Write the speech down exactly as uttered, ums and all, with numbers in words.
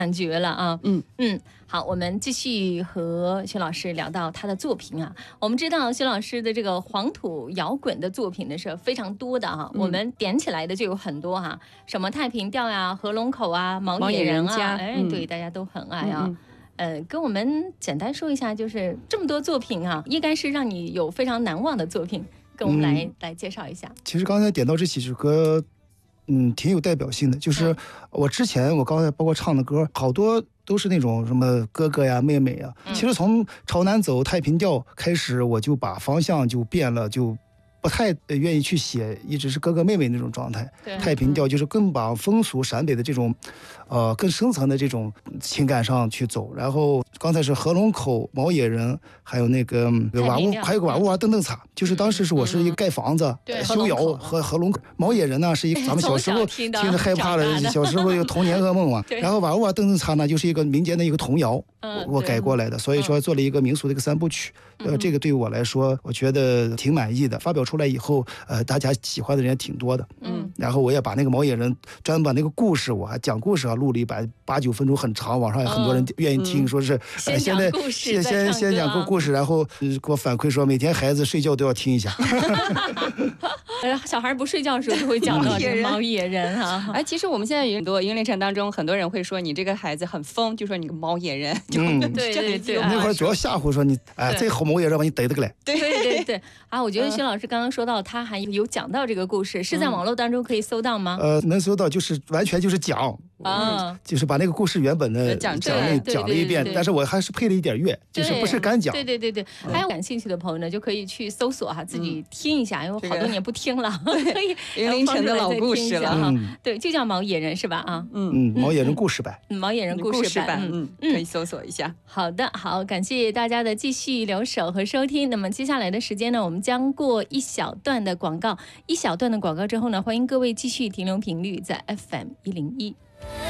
感觉了啊。 嗯嗯，好，我们继续和薛老师聊到他的作品啊。我们知道薛老师的这个黄土摇滚的作品呢是非常多的哈、 嗯我们点起来的就有很多哈、什么太平调呀、合龙口啊、毛毛野野人啊， 人家哎， 嗯对，大家都很爱啊。 嗯呃，跟我们简单说一下，就是这么多作品啊，应该是让你有非常难忘的作品，跟我们来、 嗯来介绍一下。 其实刚才点到这几首歌，嗯，挺有代表性的。就是我之前我刚才包括唱的歌，好多都是那种什么哥哥呀、妹妹呀。 嗯其实从朝南走太平调开始，我就把方向就变了，就不太呃愿意去写一直是哥哥妹妹那种状态。 对， 太平调就是更把风俗陕北的这种，呃，更深层的这种情感上去走。然后刚才是合龙口、毛野人，还有那个呃瓦屋， 太平调还有个瓦屋啊、蹬蹬擦。就是当时是我是一个盖房子、 对呃修窑和合龙口。毛野人呢是一个咱们小时候从小听到听着害怕的， 长大的小时候有童年噩梦嘛。 对然后瓦屋啊、蹬蹬擦呢就是一个民间的一个童谣， 嗯我我对改过来的，所以说做了一个民俗的一个三部曲。呃，这个对于我来说，我觉得挺满意的。发表出来以后，呃，大家喜欢的人也挺多的。 嗯然后我也把那个毛野人专门把那个故事，我还讲故事啊，录了一百八九分钟，很长，网上有很多人愿意听， 嗯说是先呃现在讲故事先先再唱歌先讲个啊故事，然后呃给我反馈说每天孩子睡觉都要听一下。 呃，小孩不睡觉的时候就会讲到这个毛毛野人哈、 哎，其实我们现在有很多音乐历程当中，很多人会说你这个孩子很疯，就说你个毛野人。就嗯对对对这啊那会儿主要吓唬说你，哎， 对这好毛野人把你逮得个来。 对对对啊！我觉得薛老师刚刚说到，他还有讲到这个故事，是在网络当中可以搜到吗？ 呃，能搜到就是完全就是讲。 啊， 就是把那个故事原本的讲讲了对对讲了一遍对对， 但是我还是配了一点乐，就是不是干讲。 对对对对，还有感兴趣的朋友呢，就可以去搜索哈，自己听一下，因为我好多年不听了，可以云林城的老故事了哈嗯。 对，就叫毛野人是吧？啊， 嗯，毛野人故事版。 嗯毛野人故事版， 嗯嗯，可以搜索一下。 好的，好，感谢大家的继续留守和收听。那么接下来的时间呢，我们将过一小段的广告，一小段的广告之后呢，欢迎各位继续停留频率在 F M 一零一。